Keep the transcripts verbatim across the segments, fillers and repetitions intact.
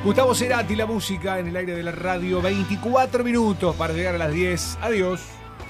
Gustavo Cerati, la música en el aire de la radio. veinticuatro minutos para llegar a las diez. Adiós.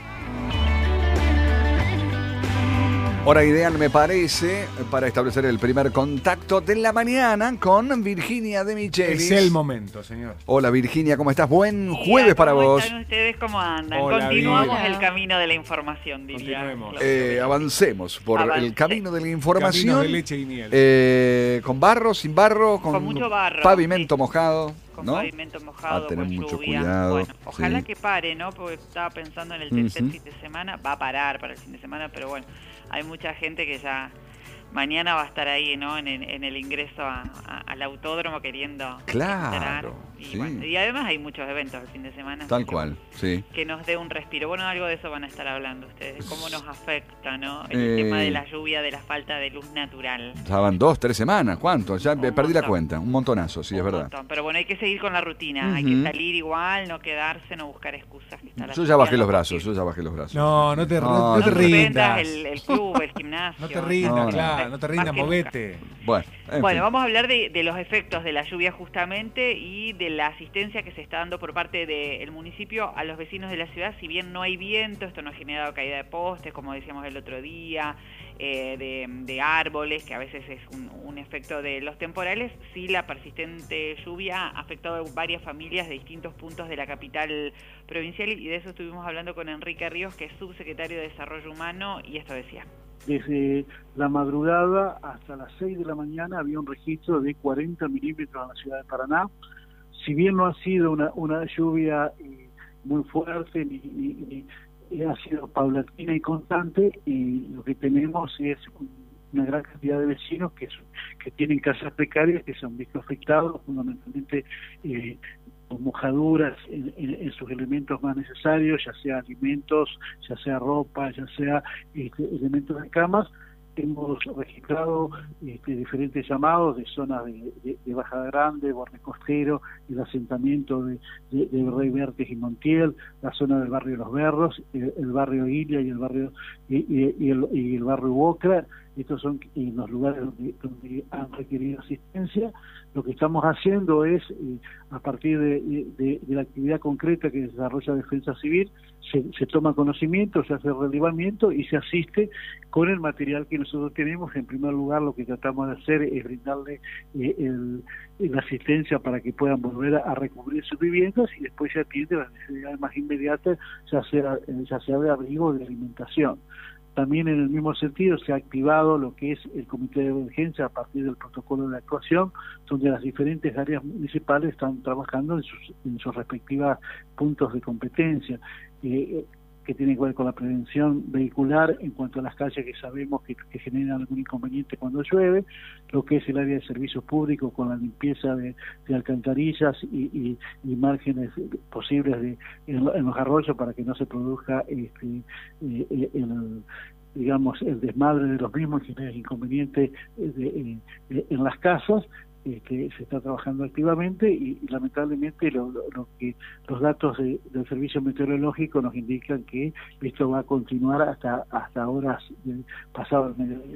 Hora ideal, me parece, para establecer el primer contacto de la mañana con Virginia de Michelis. Es el momento, señor. Hola, Virginia, ¿cómo estás? Buen jueves para ¿Cómo vos. están ustedes? ¿Cómo andan? Hola, Continuamos Vir. el camino de la información, diría. Continuemos. Eh, avancemos por Avance. el camino de la información. Caminos de leche y miel. Eh, con barro, sin barro, con, Con mucho barro, pavimento sí. mojado. Con ¿no? pavimento mojado, A tener con mucho lluvia. cuidado. Bueno, ojalá Sí. que pare, ¿no? Porque estaba pensando en el tercer Ujú. fin de semana. Va a parar para el fin de semana, pero bueno, hay mucha gente que ya mañana va a estar ahí, ¿no? En el, en el ingreso a, a, al autódromo queriendo Claro, entrar. Y, sí. bueno, y además hay muchos eventos el fin de semana. Tal que- cual, sí. Que nos dé un respiro. Bueno, algo de eso van a estar hablando ustedes. Cómo nos afecta, ¿no? El Eh. tema de la lluvia, de la falta de luz natural. Ya van dos, tres semanas, ¿cuánto? Ya Un perdí la montón. cuenta, un montonazo, sí, Un es verdad. montón. Pero bueno, hay que seguir con la rutina. Hay Ujú. que salir igual, no quedarse, no buscar excusas. Que está la Yo ya lluvia, bajé no los brazos, posible. yo ya bajé los brazos. No, no te, No, no, no te te rindas. El, el club, el gimnasio. No te rindas, No, no. claro. No te rindas, Más que movete. Bueno, en Bueno, fin. vamos a hablar de, de los efectos de la lluvia justamente y de la asistencia que se está dando por parte del municipio a los vecinos de la ciudad. Si bien no hay viento, esto no ha generado caída de postes, como decíamos el otro día, eh, de, de árboles, que a veces es un, un efecto de los temporales. Sí, la persistente lluvia ha afectado a varias familias de distintos puntos de la capital provincial y de eso estuvimos hablando con Enrique Ríos, que es subsecretario de Desarrollo Humano, y esto decía. Desde la madrugada hasta las seis de la mañana había un registro de cuarenta milímetros en la ciudad de Paraná. Si bien no ha sido una, una lluvia eh, muy fuerte, ni, ni- ni ha sido paulatina y constante, y lo que tenemos es un- una gran cantidad de vecinos que, son- que tienen casas precarias, que se han visto afectados fundamentalmente eh, con mojaduras en, en- en sus elementos más necesarios, ya sea alimentos, ya sea ropa, ya sea este, elementos de camas. Hemos registrado este, diferentes llamados de zonas de, de, de Bajada Grande, Borde Costero, el asentamiento de, de, de Rey Vértiz y Montiel, la zona del barrio Los Berros, el, el barrio Ilia y el barrio y, y- y el, y el barrio Bocra. Estos son eh, los lugares donde, donde han requerido asistencia. Lo que estamos haciendo es, eh, a partir de, de, de la actividad concreta que desarrolla Defensa Civil, se, se toma conocimiento, se hace relevamiento y se asiste con el material que nosotros tenemos. En primer lugar, lo que tratamos de hacer es brindarle eh, el, la asistencia para que puedan volver a, a recubrir sus viviendas, y después se atiende las necesidades más inmediatas, ya sea, eh, ya sea de abrigo o de alimentación. También en el mismo sentido se ha activado lo que es el comité de emergencia a partir del protocolo de actuación, donde las diferentes áreas municipales están trabajando en sus, en sus respectivos puntos de competencia, eh, que tienen que ver con la prevención vehicular en cuanto a las calles que sabemos que, que generan algún inconveniente cuando llueve, lo que es el área de servicios públicos con la limpieza de, de alcantarillas y, y, y márgenes posibles de, en, en los arroyos para que no se produzca este, eh, el, digamos, el desmadre de los mismos y genere inconvenientes de, de, en las casas. Eh, que se está trabajando activamente y, y lamentablemente lo, lo, lo que los datos de, del servicio meteorológico nos indican que esto va a continuar hasta hasta horas de, pasado el mediodía.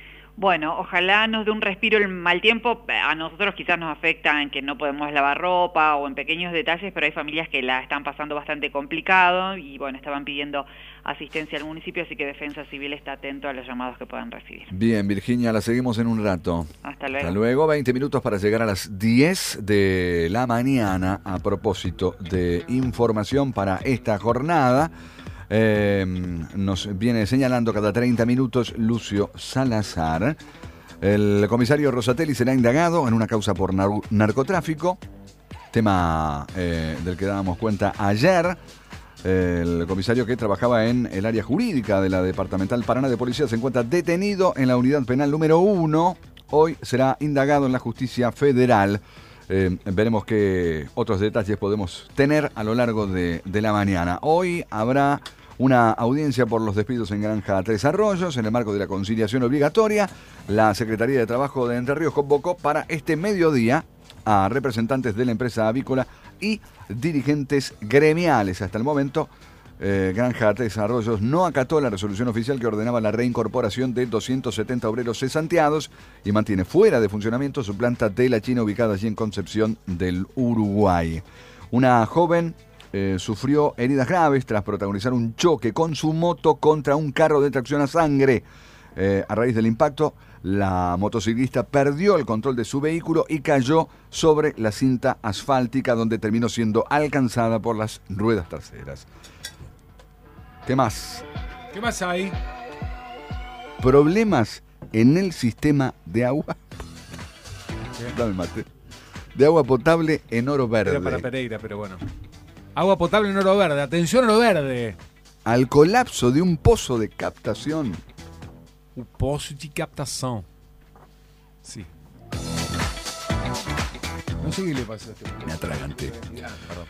Bueno, ojalá nos dé un respiro el mal tiempo. A nosotros quizás nos afecta en que no podemos lavar ropa o en pequeños detalles, pero hay familias que la están pasando bastante complicado y bueno, estaban pidiendo asistencia al municipio, así que Defensa Civil está atento a los llamados que puedan recibir. Bien, Virginia, la seguimos en un rato. Hasta luego. Hasta luego, veinte minutos para llegar a las diez de la mañana. A propósito de información para esta jornada, eh, nos viene señalando cada treinta minutos Lucio Salazar. El comisario Rosatelli será indagado en una causa por nar- narcotráfico, tema eh, del que dábamos cuenta ayer. El comisario, que trabajaba en el área jurídica de la Departamental Paraná de Policía, se encuentra detenido en la unidad penal número uno. Hoy será indagado en la justicia federal. Eh, veremos qué otros detalles podemos tener a lo largo de, de la mañana. Hoy habrá una audiencia por los despidos en Granja Tres Arroyos en el marco de la conciliación obligatoria. La Secretaría de Trabajo de Entre Ríos convocó para este mediodía a representantes de la empresa avícola y dirigentes gremiales. Hasta el momento eh, Granja Desarrollos no acató la resolución oficial que ordenaba la reincorporación de doscientos setenta obreros cesanteados y mantiene fuera de funcionamiento su planta de la China ubicada allí en Concepción del Uruguay. Una joven eh, sufrió heridas graves tras protagonizar un choque con su moto contra un carro de tracción a sangre. Eh, a raíz del impacto, la motociclista perdió el control de su vehículo y cayó sobre la cinta asfáltica donde terminó siendo alcanzada por las ruedas traseras. ¿Qué más? ¿Qué más hay? Problemas en el sistema de agua. Dame mate. De agua potable en Oro Verde. Era para Pereira, pero bueno. Agua potable en Oro Verde. Atención, Oro Verde. Al colapso de un pozo de captación. Un pozo de captación. Sí. No sé qué le pasa a este. Me atraganté. Ah, perdón.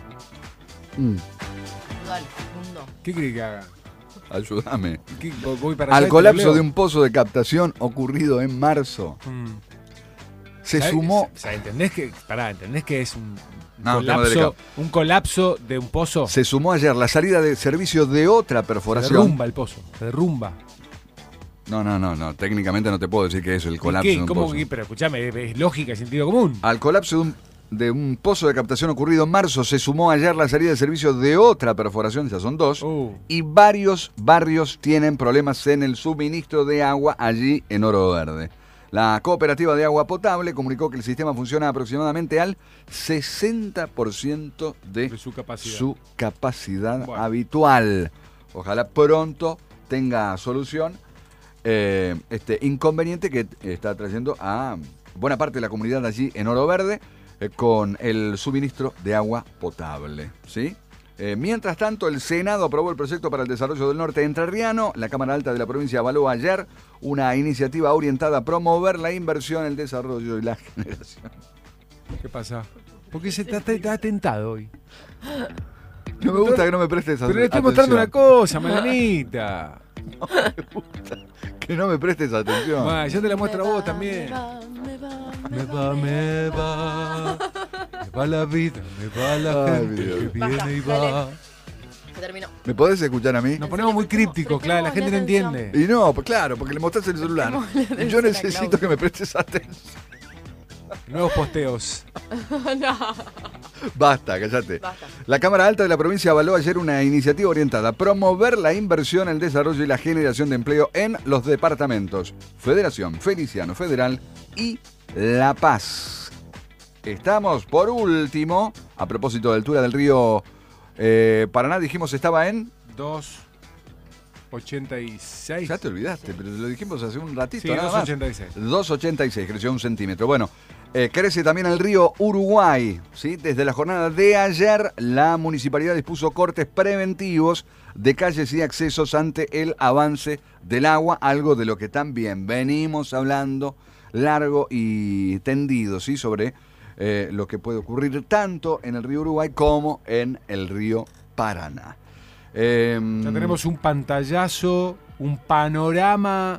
Mm. Dale, mundo. ¿Qué cree que haga? Ayúdame. ¿Qué- voy para Al allá y te colapso leo? de un pozo de captación ocurrido en marzo. Mm. Se ¿Sabés- sumó. o sea, ¿entendés que, pará, ¿entendés que es un No, tema colapso, delicado. un colapso de un pozo? Se sumó ayer la salida de servicio de otra Se perforación. derrumba el pozo, se derrumba. No, no, no, no. Técnicamente no te puedo decir que es el ¿Y colapso qué? de un ¿Cómo pozo. que- pero escuchame, es, es lógica, es sentido común. Al colapso de un, de un pozo de captación ocurrido en marzo se sumó ayer la salida de servicio de otra perforación, ya son dos, Uh. y varios barrios tienen problemas en el suministro de agua allí en Oro Verde. La cooperativa de agua potable comunicó que el sistema funciona aproximadamente al sesenta por ciento de, De su capacidad. su capacidad Bueno. habitual. Ojalá pronto tenga solución eh, este inconveniente que está trayendo a buena parte de la comunidad allí en Oro Verde eh, con el suministro de agua potable, ¿sí? Eh, mientras tanto, el Senado aprobó el proyecto para el desarrollo del norte entrerriano. La Cámara Alta de la provincia avaló ayer una iniciativa orientada a promover la inversión, el desarrollo y la generación. ¿Qué pasa? Porque se está, está- está tentado hoy. No me gusta que no me prestes Pero le estoy mostrando una atención. cosa, Malanita. Que no me prestes atención. Bueno, yo te la muestro a vos también. Me va, me va, Me va, me va. Me va la vida, me va la Ay, gente mi Dios. que viene Basta, y va. dale. Se terminó. ¿Me podés escuchar a mí? Nos ponemos muy crípticos, claro, la gente no entiende. Y no, pues claro, porque le mostraste el celular. Prestemos la Y atención yo a necesito Claudio. que me prestes atención. Nuevos posteos. No. Basta, cállate. Basta. La Cámara Alta de la provincia avaló ayer una iniciativa orientada a promover la inversión, el desarrollo y la generación de empleo en los departamentos Federación, Feliciano Federal y La Paz. Estamos, por último, a propósito de altura del río eh, Paraná, dijimos estaba en... dos ochenta y seis. Ya te olvidaste, pero lo dijimos hace un ratito. Sí, nada dos más. ochenta y seis. dos ochenta y seis, creció un centímetro. Bueno, eh, crece también el río Uruguay, ¿sí? Desde la jornada de ayer, la municipalidad dispuso cortes preventivos de calles y accesos ante el avance del agua, algo de lo que también venimos hablando largo y tendido, ¿sí? Sobre eh, lo que puede ocurrir tanto en el río Uruguay como en el río Paraná. Eh, Ya tenemos un pantallazo, un panorama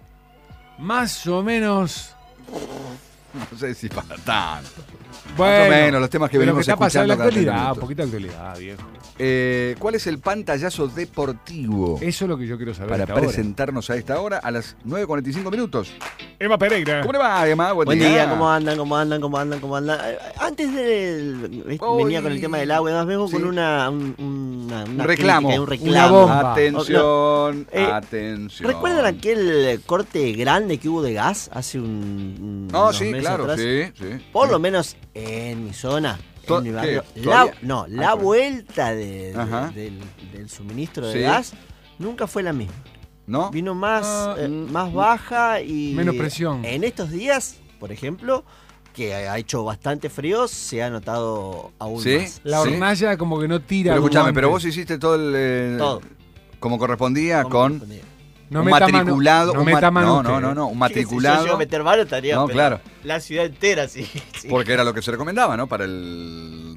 más o menos. No sé si para tanto. Bueno, Más o menos, los temas que de lo venimos está pasando en la escuchando cada actualidad, treinta un poquito de actualidad, viejo. Eh, ¿Cuál es el pantallazo deportivo Eso es lo que yo quiero saber para hasta ahora. presentarnos a esta hora a las nueve cuarenta y cinco minutos? Emma Pereira. ¿Cómo le va, Emma? Buen, Buen día, ¿cómo andan? ¿Cómo andan? ¿Cómo andan? ¿Cómo andan? Eh, Antes de... ¿viste? Uy. Venía con el tema del agua y además vengo Sí. con una, un, una, una Un reclamo. crítica, un reclamo. Una bomba. Atención, Eh, atención. ¿Recuerdan aquel corte grande que hubo de gas hace un, un- No, unos sí, meses claro, atrás? sí, sí. Por sí. lo menos en mi zona, To- en mi barrio. ¿qué? La, ¿Todavía? no, Ah, la claro. vuelta de, de- Ajá. del, del suministro de Sí. gas nunca fue la misma. ¿No? Vino más, Ah, eh, mm, más baja y... menos presión. En estos días, por ejemplo, que ha hecho bastante frío, se ha notado aún ¿Sí? más. La Sí. hornalla como que no tira. Pero como escúchame, antes. pero vos hiciste todo el... eh, Todo. Como correspondía Como con correspondía. No un meta mano- matriculado... no un meta ma- mano no, usted, no, no, eh. no, un Si yo matriculado... llego a meter mano estaría No, pero claro. la ciudad entera, sí. sí. Porque era lo que se recomendaba, ¿no? Para el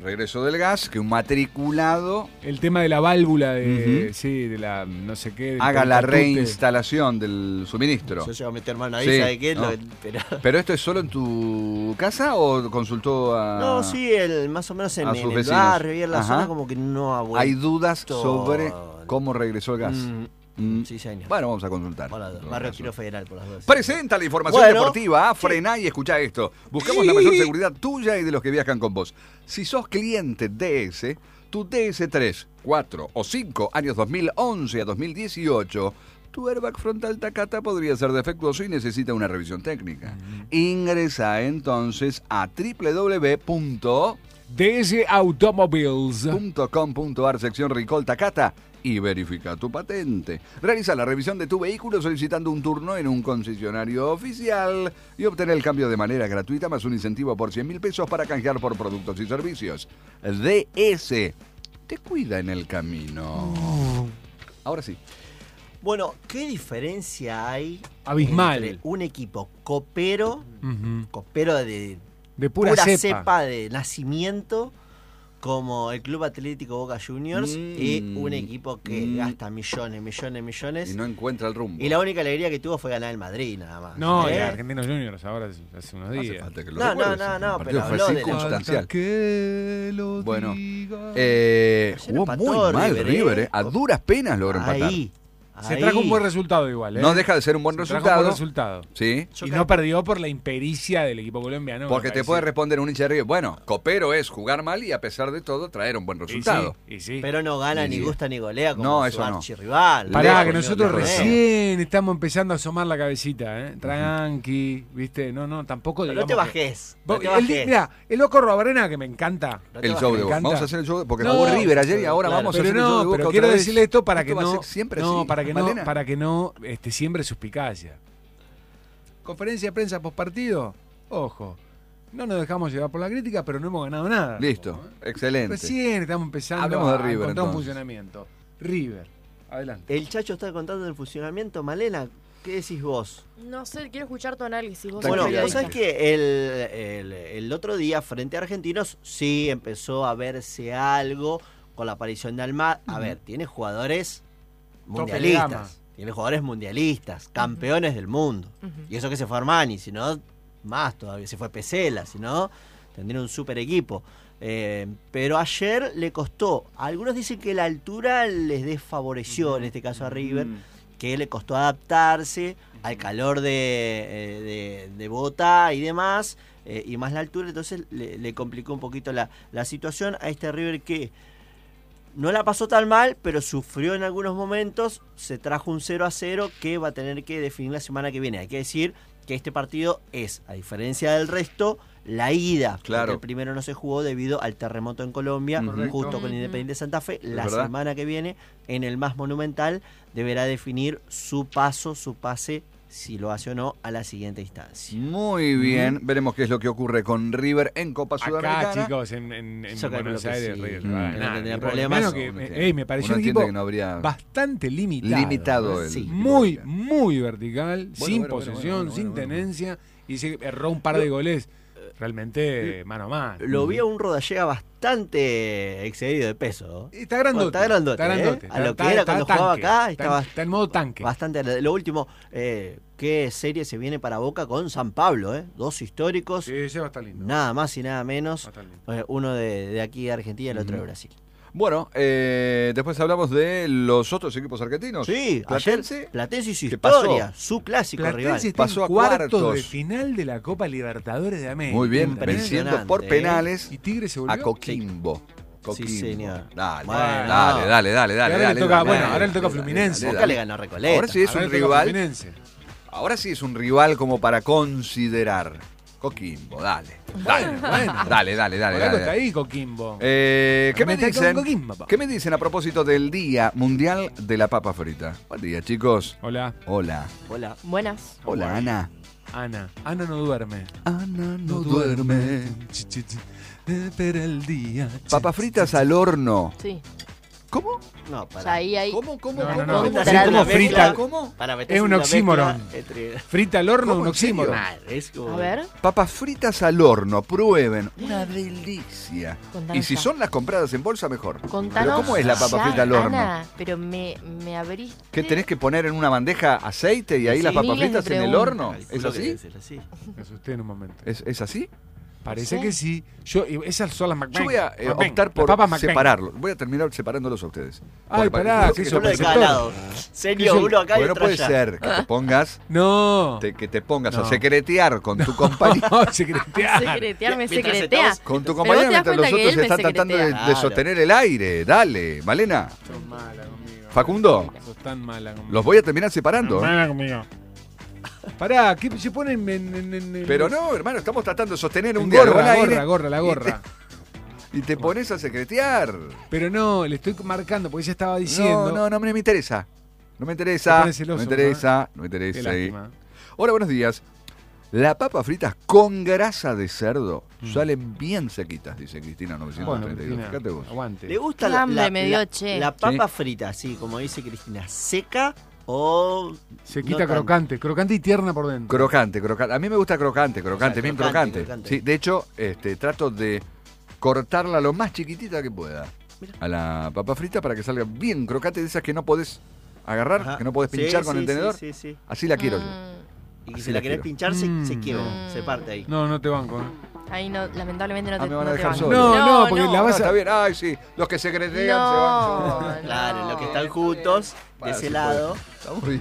regreso del gas, que un matriculado El tema de la válvula de, Ujú. sí, de la, no sé qué. del haga la portatute. reinstalación del suministro. Yo se va a meter mano ahí, Sí, ¿sabe qué? no. Lo- pero- ¿Pero esto es solo en tu casa o consultó a...? No, sí, el, más o menos en, a en sus el vecinos. barrio y en la Ajá. zona como que no ha vuelto. Hay dudas sobre cómo regresó el gas. Mm, Mm. sí, señor. Bueno, vamos a consultar. Hola, En todo barrio caso. Tiro Federal por las dudas. Presenta la información Bueno. deportiva. Frená y escucha esto. Buscamos la mejor seguridad tuya y de los que viajan con vos. Si sos cliente D S, tu D S tres, cuatro o cinco años dos mil once a dos mil dieciocho, tu airbag frontal Takata podría ser defectuoso y necesita una revisión técnica. Ingresa entonces a w w w punto D S Automobiles. .com punto ar sección Recall Takata y verifica tu patente. Realiza la revisión de tu vehículo solicitando un turno en un concesionario oficial y obtener el cambio de manera gratuita más un incentivo por cien mil pesos para canjear por productos y servicios. D S te cuida en el camino. Ahora sí. Bueno, ¿qué diferencia hay Abismal. entre un equipo copero, Ujú. copero de De pura, pura, cepa. cepa. de nacimiento, como el Club Atlético Boca Juniors, Mm. y un equipo que Mm. gasta millones, millones, millones? Y no encuentra el rumbo. Y la única alegría que tuvo fue ganar el Madrid, nada más. No, ¿Eh? y Argentinos Juniors ahora hace unos No hace días. falta que lo No, no, recuerdes, no, el no, partido pero fue habló de la- circunstancial. Que lo Bueno, diga. Eh, Ayer jugó empató muy mal River, River, ¿eh? eh. A duras penas logró empatar. Ahí, Se ahí. trajo un buen resultado igual, ¿eh? No deja de ser un buen Se trajo resultado. un buen resultado. Sí. Yo y creo- no perdió por la impericia del equipo colombiano. Porque me te parece. puede responder un hincha de River. Bueno, copero es jugar mal y a pesar de todo traer un buen Y resultado. sí, y sí. Pero no gana Sí, ni sí. gusta ni golea como No, su eso no. archirrival. Pará, Lejos, que nosotros lejos. recién estamos empezando a asomar la cabecita, ¿eh? Tranqui, ¿viste? No, no, tampoco Pero digamos no te que- bajes. No Vos- te el, bajes. mira, el loco Robarena que me encanta. No te El bajes. show de me Boca. encanta. Vamos a hacer el show de porque No, jugó River ayer y ahora claro. vamos a Pero hacer el show no, de Boca pero otra quiero vez. decirle esto para que ¿Esto va a no, ser siempre no, así, para que no, Malena? para que no este, siembre suspicacia. Conferencia de prensa post partido, ojo, no nos dejamos llevar por la crítica, pero no hemos ganado nada. Listo, tampoco, ¿eh? excelente. Recién estamos empezando Hablemos de a River, encontrar un entonces. funcionamiento. River, adelante. El Chacho está contando el funcionamiento. Malena, ¿qué decís vos? No sé, quiero escuchar tu análisis. Vos Tranquila. Bueno, sos vos periodista. sabés que el, el- el otro día, frente a Argentinos, sí empezó a verse algo con la aparición de Almada. A ver, tiene jugadores Tope de gama. mundialistas. Tiene jugadores mundialistas, campeones del mundo. Ujú. Y eso que se fue Armani, si no, más todavía. Se fue Pesela, si no, tendría un super equipo. Eh, pero ayer le costó. Algunos dicen que la altura les desfavoreció, en este caso a River, que le costó adaptarse al calor de, eh, de, de Bogotá y demás, eh, y más la altura, entonces le, le complicó un poquito la, la situación a este River que no la pasó tan mal, pero sufrió en algunos momentos, se trajo un cero a cero que va a tener que definir la semana que viene. Hay que decir que este partido es, a diferencia del resto, la ida. Claro. Porque el primero no se jugó debido al terremoto en Colombia, Correcto. justo con Ujú. Independiente Santa Fe. La verdad. semana que viene, en el más monumental, deberá definir su paso, su pase, si lo hace o no, a la siguiente instancia. Muy bien, veremos qué es lo que ocurre con River en Copa Sudamericana. Acá, chicos, en, en, en Yo calculo Buenos que Aires, sí. River Mm. no va a No ganar. tendría Por lo problemas. menos que, Uno eh, entiende- ey, me pareció uno un entiende equipo que no habría- bastante limitado. Limitado el Sí. equipo Muy, boliviano. muy vertical, Bueno, sin bueno, bueno, posesión, bueno, sin bueno, bueno. tenencia, y se erró un par de goles realmente mano a mano. Lo vi a un Rodallega bastante excedido de peso. ¿no? Está grandote. Está grandote, grandote. ¿eh? A lo Está- que era está cuando jugaba tanque. acá, Está- estaba está en modo tanque. bastante. Lo último, eh, qué serie se viene para Boca con San Pablo, ¿eh? Dos históricos, Sí, ese va a estar lindo. nada más y nada menos. Va a estar lindo. Eh, uno de, de aquí de Argentina y el otro de Ujú. Brasil. Bueno, eh, después hablamos de los otros equipos argentinos. Sí, Platense, ayer Platense y su ¿qué pasó? historia, su clásico rival. Platense está Pasó a en cuartos, cuartos. de final de la Copa Libertadores de América. Muy bien, Impresionante, venciendo por ¿eh? penales Y Tigre se a volvió. Coquimbo. Coquimbo. señor. Dale, Bueno. dale, dale, dale, dale, Y ahora le dale, toca- dale, bueno, dale, ahora le toca a dale, Fluminense. dale, Boca dale. le ganó a Recoleta. Ahora sí es Ahora un le toca a rival. Fluminense. Ahora sí es un rival como para considerar. Coquimbo, dale. Dale, Bueno, bueno. dale, dale, dale. Por algo dale. está ahí Coquimbo. Eh, ¿Qué me Mete con dicen? Coquimbo, papá. ¿Qué me dicen a propósito del Día Mundial de la Papa Frita? Buen día, chicos. Hola, Hola. Hola. Buenas. Hola, Ana. Ana. Ana no duerme. Ana no duerme. Ch, ch, ch. Espera el día. Ch, Papas ch, fritas ch. al horno. Sí. ¿Cómo? No, O para. sea, ahí, ahí. ¿Cómo? ¿Cómo? No, ¿Cómo? no, no. ¿Cómo? Así Para como la frita. mezcla- ¿Cómo? Para meterse Es un una mezcla oxímoron. entre- Frita al horno, ¿Cómo, un en serio? oxímoron. Mal, es como- A ver. Papas fritas al horno, prueben. Una delicia. Contanos Y si ya. son las compradas en bolsa, mejor. Contanos. Pero ¿cómo es la papa ya, frita al horno? Ana, pero me, me abriste. ¿Qué tenés que poner en una bandeja aceite y ahí Sí, las papas miles de fritas en el preguntas. horno? Calculo ¿Es que así? debe ser así. Me asusté en un momento. ¿Es, es así? Parece ¿Sí? que sí. Yo, esas son las McBain. Yo voy a eh, McBain. optar Las por papas McBain. separarlos. Voy a terminar separándolos a ustedes. Ay, Porque pará, parece qué que Uno de son- cada sorpresor. lado. Serio, Porque uno acá y Porque no otro puede allá. ser que te pongas, No. te- que te pongas a No. secretear con tu compañero. No, secretear. Secretear, me Mientras secretea. estamos- Con tu Pero compañero vos te das mientras los cuenta que otros él me están tratando de, secretea. de Claro. sostener el aire. Dale, Malena. Sos mala conmigo. Facundo. Sos tan mala conmigo. Los voy a terminar separando. Sos mala conmigo. Pará, ¿qué se ponen en, en, en- en- Pero no, hermano, estamos tratando de sostener un en diálogo gorra, al aire. gorra, gorra, la gorra. Y te pones a secretear. Pero no, le estoy marcando porque ella estaba diciendo. No, no, no me interesa. No me Te interesa. pones celoso, no me interesa. No me Qué interesa. ahí. lástima. Hola, buenos días. Las papas fritas con grasa de cerdo Mm. salen bien sequitas, dice Cristina Bueno, novecientos treinta y dos. Cristina, Fíjate vos. aguante. ¿Le gusta Qué la, hambre la, me dio, la- che. la papa frita, así como dice Cristina, seca o Se no quita tanto? crocante, crocante y tierna por dentro. Crocante, crocante. A mí me gusta crocante, crocante, O sea, bien crocante, crocante. crocante. Sí, de hecho, este, trato de cortarla lo más chiquitita que pueda Mira. a la papa frita para que salga bien crocante, de esas que no podés agarrar, Ajá. que no podés Sí, pinchar con sí, el tenedor. Sí, sí, sí. Así la quiero yo. Mm, Y Así si la la querés quiero. pinchar, se, Mm. se quiebra, Mm. se parte ahí. No, no te banco. ¿eh? ahí no, lamentablemente no Ah, te, me van a no te dejar banco. solo. No, no, porque la No, vas está a. bien. Ay, sí. Los que secretean No, se van. Claro, los que están no, juntos, de Para, ese se lado. puede. Está muy bien.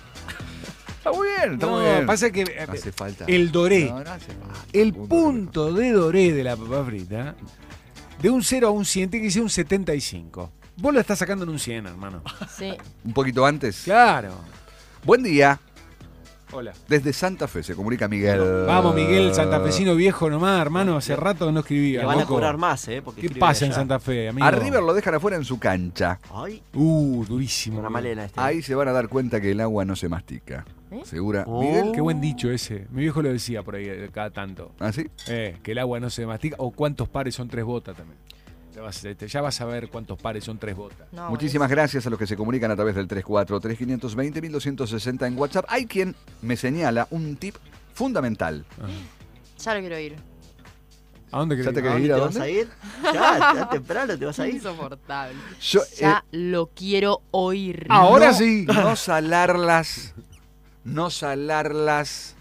Está muy bien, está No, muy bien. pasa que eh, No hace falta. el doré, No, no hace falta. el Punto. punto de doré de la papa frita, de un cero a un cien, tiene que ser un setenta y cinco. Vos lo estás sacando en un cien, hermano. Sí. Un poquito antes. Claro. Buen día. Hola. Desde Santa Fe se comunica Miguel. Vamos, Miguel, santafesino viejo nomás, hermano. Hace rato que no escribía. Le van a loco. cobrar más, ¿eh? Porque ¿Qué escriben pasa en allá. Santa Fe, amigo? A River lo dejan afuera en su cancha. Ay, Uh, durísimo. una malena este. Ahí se van a dar cuenta que el agua no se mastica. ¿Eh? ¿Segura? Oh. Miguel. Qué buen dicho ese. Mi viejo lo decía por ahí eh, cada tanto. ¿Ah, sí? Eh, que el agua no se mastica. O cuántos pares son tres botas también. Te vas- te- ya vas a ver cuántos pares son tres botas. No, Muchísimas buenísimo. gracias a los que se comunican a través del tres cuatro tres, cinco dos cero, uno dos seis cero en WhatsApp. Hay quien me señala un tip fundamental. Ajá. Ya lo quiero ir. ¿A dónde ¿Ya querés te ir? ¿A querés dónde ir a te vas dónde? a ir? Ya, ya temprano te vas a ir. Insoportable. Yo, Ya eh, lo quiero oír. Ahora no- sí. No salarlas, no salarlas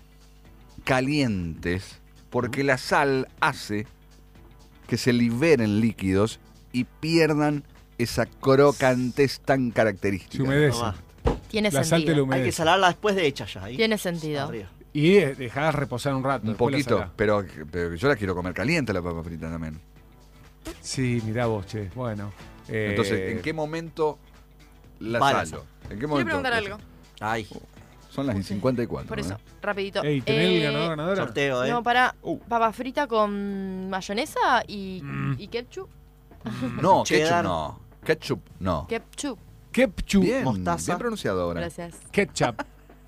calientes, porque la sal hace que se liberen líquidos y pierdan esa crocantez tan Se característica. humedece. Tomá. Tiene La sal te lo sentido. Hay humedece. que salarla después de hecha ya. Ahí. Tiene sentido. Arriba. Y eh, dejás reposar un rato. Un después la poquito, sacás. pero, pero yo la quiero comer caliente la papa frita también. Sí, mirá vos, che. Bueno. eh, Entonces, ¿en qué momento la Va la salo? ¿En qué Quiero momento? preguntar algo. Ay, Son las y cincuenta y cuatro. Por eso, ¿eh? rapidito. Ey, ¿tenés el Eh, ganador ganadora? sorteo, ¿eh? No, para Uh. papa frita con mayonesa y, Mm. y ketchup. No, ketchup Cheddar. no. Ketchup no. Ketchup, Ketchup. Bien, mostaza. bien pronunciado ahora. gracias. Ketchup.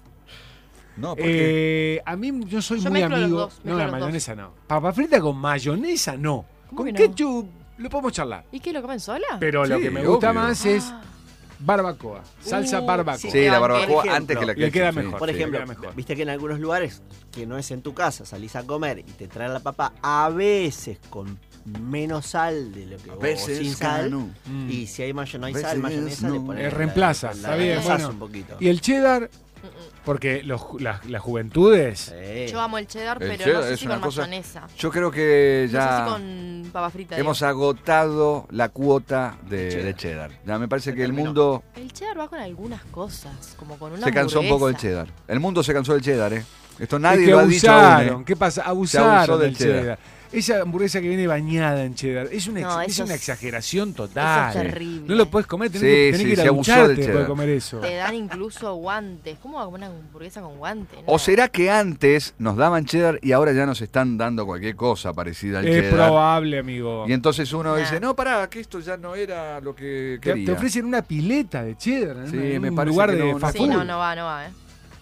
No, porque Eh, a mí yo soy Yo muy mezclo los amigo. dos, no, mezclo la los dos. mayonesa no. Papa frita con mayonesa no. ¿Cómo Con que no? ketchup lo podemos charlar. ¿Y qué lo comen sola? Pero lo Sí, que me gusta obvio. más es Ah, barbacoa. Salsa Uh, barbacoa. sí. sí, la Por barbacoa ejemplo, antes que la le ketchup. queda sí. mejor. Por Sí, ejemplo, queda mejor. viste que en algunos lugares que no es en tu casa, salís a comer y te traen la papa a veces con menos sal de lo que A o veces sin sal. no. Mm. Y si hay mayo, no hay A sal, veces mayonesa no. le pones Eh, la- reemplaza, la- está la bien, reemplazas bueno. un poquito. Y el cheddar, mm, mm. porque los, las, las juventudes. Sí. Yo amo el cheddar, El pero cheddar no sé es si una con cosa- mayonesa. Yo creo que No ya sé si con papa frita. hemos digo. agotado la cuota de, cheddar. de cheddar. Ya me parece Se que el terminó. mundo El cheddar va con algunas cosas, como con una se cansó un poco del hamburguesa. cheddar. El mundo se cansó del cheddar, ¿eh? Esto Es nadie que lo ha dicho abusaron. aún, ¿eh? ¿Qué pasa? Se abusó Abusaron del del cheddar. cheddar. Esa hamburguesa que viene bañada en cheddar es una, No, ex- es eso una es- exageración total. Eso es terrible. No lo puedes comer, tenés, Sí, que, tenés sí, que ir se a abusó del ducharte después de cheddar. comer eso. Te dan incluso guantes. ¿Cómo va a comer una hamburguesa con guantes? ¿O será que antes nos daban cheddar y ahora ya nos están dando cualquier cosa parecida al Es cheddar? probable, amigo. Y entonces uno Nah. dice, no, pará, que esto ya no era lo que Te, quería. te ofrecen una pileta de cheddar en, Sí, una- en me un parece lugar que de no- fast Sí, food. no, no va, no va, ¿eh?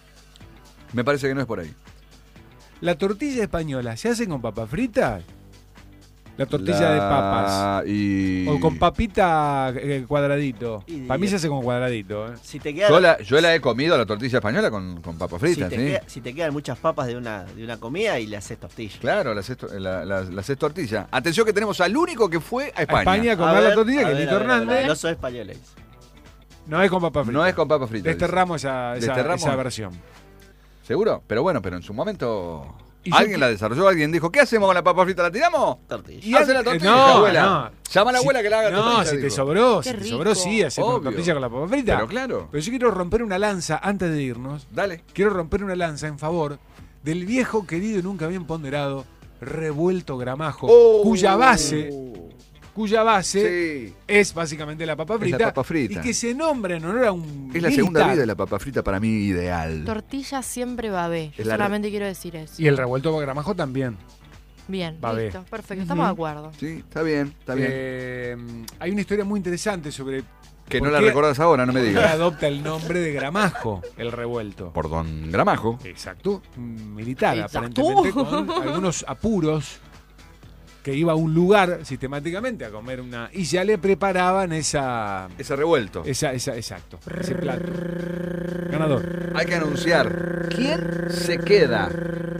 Me parece que no es por ahí. La tortilla española, ¿se hace con papas fritas? La tortilla de papas. Y... O con papita eh, cuadradito. Y- Para mí se hace con cuadradito. ¿eh? Si te queda, Yo la, yo la he comido, la tortilla española, con, con papas si, fritas, te ¿sí? queda- si te quedan muchas papas de una, de una comida y le haces tortilla. Claro, la haces, to- la, la- la haces tortilla. Atención que tenemos al único que fue a A España. España a A comer ver, la tortilla, a que ver, Lito a ver, a ver. Hernández. No soy españoles. No es con papas fritas. No es con papas fritas. Desterramos esa, esa, Desterramos. esa versión. ¿Seguro? Pero bueno, pero en su momento... Y yo Alguien que- la desarrolló, alguien dijo, ¿qué hacemos con la papa frita? ¿La tiramos? Tortilla. Y hace la eh, tortilla, no, abuela. no. Llama a la Si- abuela que la haga No, tortilla, si te dijo. sobró, Qué si te sobró, rico. sí, hacemos Obvio. tortilla con la papa frita. Pero claro. Pero yo quiero romper una lanza antes de irnos. Dale. Quiero romper una lanza en favor del viejo, querido y nunca bien ponderado revuelto gramajo, Oh. cuya base, cuya base Sí. es básicamente la papa Es la frita, papa frita. y que se nombra en honor a un Es la segunda militar. vida de la papa frita para mí ideal. Tortilla siempre babé. Yo Es la- solamente quiero decir eso. Y el revuelto gramajo también. Bien, babé. listo, perfecto, estamos de acuerdo. Sí, está bien, está bien. Eh, hay una historia muy interesante sobre que ¿por no la qué- recordás ahora, no me por qué digas. adopta el nombre de gramajo, el revuelto. Por don Gramajo. Exacto, un militar, Exacto. aparentemente con algunos apuros, que iba a un lugar sistemáticamente a comer una... Y ya le preparaban esa... Ese revuelto. esa, esa exacto, ese plato. Ganador. Hay que anunciar quién se queda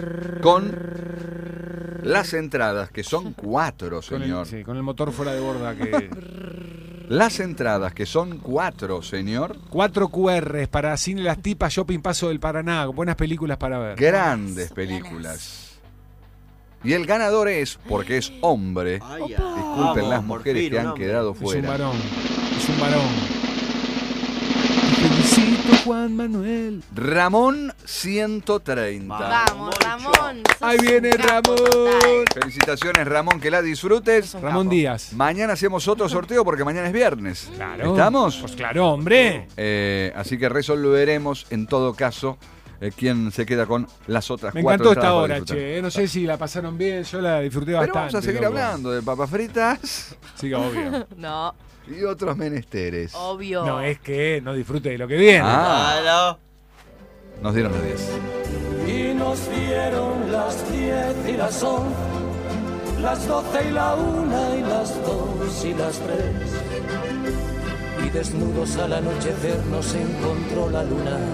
con las entradas, que son cuatro, Con el, señor. sí, con el motor fuera de borda que... Las entradas, que son cuatro, señor. Cuatro Q Rs para Cine Las Tipas, Shopping Paso del Paraná. Buenas películas para ver. Grandes películas. Y el ganador es, porque es hombre, Ay, ay. disculpen las Vamos, por mujeres fin, que un han hombre. quedado Es un fuera. varón. Es un varón. Te felicito, Juan Manuel. Ramón ciento treinta. Vamos, Ramón. sos Ahí un viene capo Ramón. total. Felicitaciones, Ramón, que la disfrutes. Sos un Ramón capo. Díaz. Mañana hacemos otro sorteo porque mañana es viernes. Claro. ¿Estamos? Pues claro, hombre. Eh, así que resolveremos en todo caso eh, quién se queda con las otras Me cuatro encantó esta entradas para hora, disfrutar. che. eh. No sé si la pasaron bien, yo la disfruté Pero bastante. vamos a seguir loco. hablando de papas fritas Sí, obvio. No, y otros menesteres. obvio. No, es que no disfrute de lo que viene. Ah. Claro. Nos dieron las diez. Y nos dieron las diez y las once, las doce y la una y las dos y las tres. Y desnudos al anochecer nos encontró la luna.